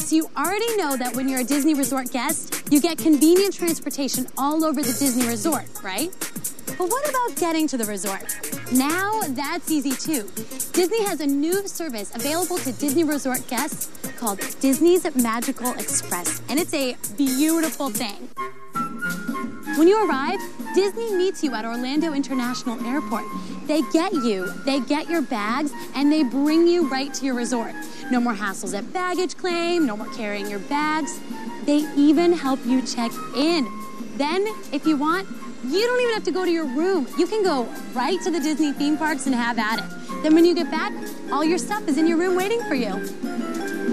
So you already know that when you're a Disney Resort guest, you get convenient transportation all over the Disney Resort, right? But what about getting to the resort? Now that's easy too. Disney has a new service available to Disney Resort guests called Disney's Magical Express, and it's a beautiful thing. When you arrive, Disney meets you at Orlando International Airport. They get you, they get your bags, and they bring you right to your resort. No more hassles at baggage claim, no more carrying your bags. They even help you check in. Then, if you want, you don't even have to go to your room. You can go right to the Disney theme parks and have at it. Then when you get back, all your stuff is in your room waiting for you.